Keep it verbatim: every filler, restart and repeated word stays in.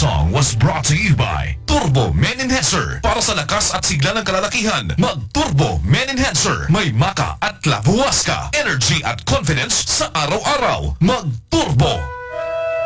song was brought to you by Turbo Men Enhancer. Para sa lakas at sigla ng kalalakihan, mag-Turbo Men Enhancer. May maka at labuwas ka. Energy at confidence sa araw-araw. Mag-Turbo!